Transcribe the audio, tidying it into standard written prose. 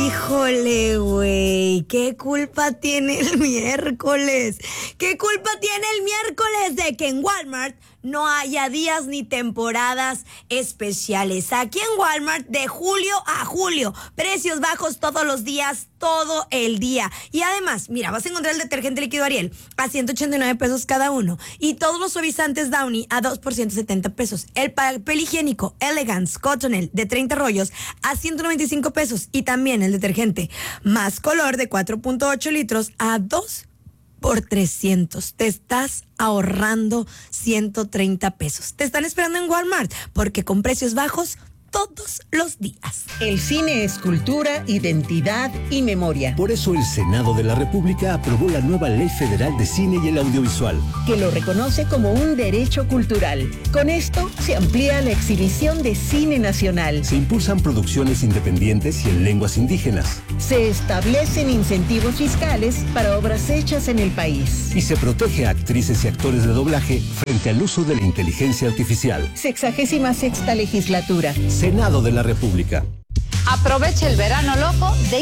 Híjole, güey, ¿qué culpa tiene el miércoles? ¿Qué culpa tiene el miércoles de que en Walmart no haya días ni temporadas especiales? Aquí en Walmart, de julio a julio, precios bajos todos los días, todo el día. Y además, mira, vas a encontrar el detergente líquido Ariel a 189 pesos cada uno. Y todos los suavizantes Downy a 2 por 170 pesos. El papel higiénico Elegance Cottonelle de 30 rollos a 195 pesos. Y también el detergente Más Color de 4.8 litros a 2 por 300. Te estás ahorrando 130 pesos. Te están esperando en Walmart porque con precios bajos todos los días. El cine es cultura, identidad y memoria. Por eso el Senado de la República aprobó la nueva Ley Federal de Cine y el Audiovisual, que lo reconoce como un derecho cultural. Con esto se amplía la exhibición de cine nacional. Se impulsan producciones independientes y en lenguas indígenas. Se establecen incentivos fiscales para obras hechas en el país. Y se protege a actrices y actores de doblaje frente al uso de la inteligencia artificial. 66ª legislatura. Senado de la República. Aprovecha el verano loco de